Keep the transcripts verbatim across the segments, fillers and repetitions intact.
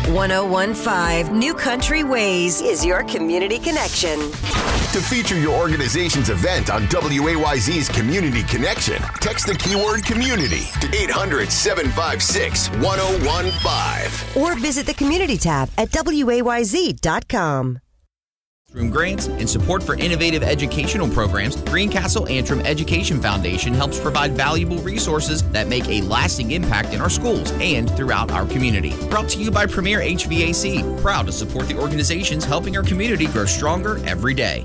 one oh one point five New Country Ways is your community connection. To feature your organization's event on W A Y Z's Community Connection, text the keyword community to eight hundred, seven five six, one oh one five. Or visit the community tab at W A Y Z dot com. Through grants and support for innovative educational programs, Greencastle Antrim Education Foundation helps provide valuable resources that make a lasting impact in our schools and throughout our community. Brought to you by Premier H V A C, proud to support the organizations helping our community grow stronger every day.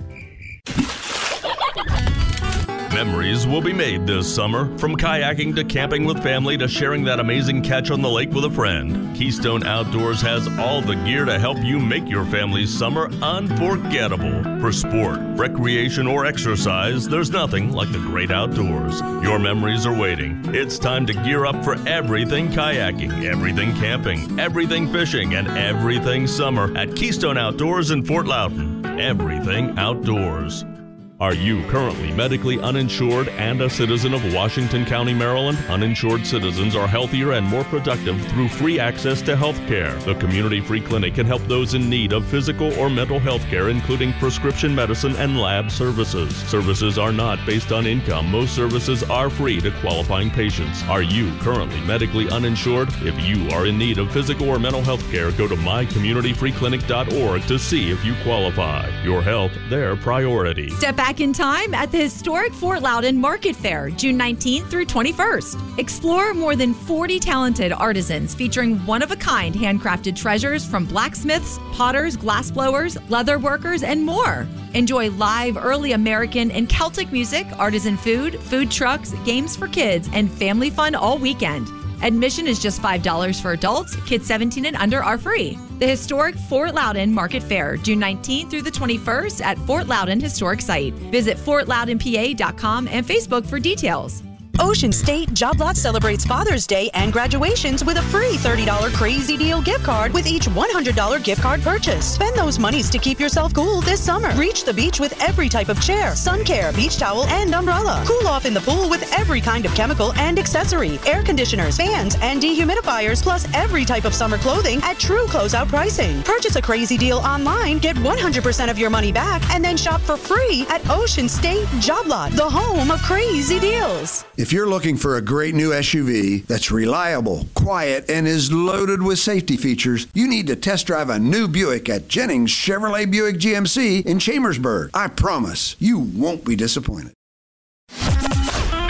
Memories will be made this summer, from kayaking to camping with family to sharing that amazing catch on the lake with a friend. Keystone Outdoors has all the gear to help you make your family's summer unforgettable. For sport, recreation, or exercise, there's nothing like the great outdoors. Your memories are waiting. It's time to gear up for everything kayaking, everything camping, everything fishing, and everything summer at Keystone Outdoors in Fort Loudon. Everything outdoors. Are you currently medically uninsured and a citizen of Washington County, Maryland? Uninsured citizens are healthier and more productive through free access to health care. The Community Free Clinic can help those in need of physical or mental health care, including prescription medicine and lab services. Services are not based on income. Most services are free to qualifying patients. Are you currently medically uninsured? If you are in need of physical or mental health care, go to my community free clinic dot org to see if you qualify. Your health, their priority. Step back in time at the historic Fort Loudon Market Fair, June nineteenth through twenty-first. Explore more than forty talented artisans featuring one-of-a-kind handcrafted treasures from blacksmiths, potters, glassblowers, leather workers, and more. Enjoy live early American and Celtic music, artisan food, food trucks, games for kids, and family fun all weekend. Admission is just five dollars for adults. Kids seventeen and under are free. The historic Fort Loudon Market Fair, June nineteenth through the twenty-first at Fort Loudon Historic Site. Visit fort loudon p a dot com and Facebook for details. Ocean State Job Lot celebrates Father's Day and graduations with a free thirty dollars Crazy Deal gift card with each one hundred dollars gift card purchase. Spend those monies to keep yourself cool this summer. Reach the beach with every type of chair, sun care, beach towel, and umbrella. Cool off in the pool with every kind of chemical and accessory. Air conditioners, fans, and dehumidifiers, plus every type of summer clothing at true closeout pricing. Purchase a Crazy Deal online, get one hundred percent of your money back, and then shop for free at Ocean State Job Lot, the home of crazy deals. If you're looking for a great new S U V that's reliable, quiet, and is loaded with safety features, you need to test drive a new Buick at Jennings Chevrolet Buick G M C in Chambersburg. I promise you won't be disappointed.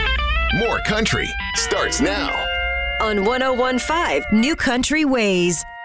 More country starts now On one oh one point five New Country Ways.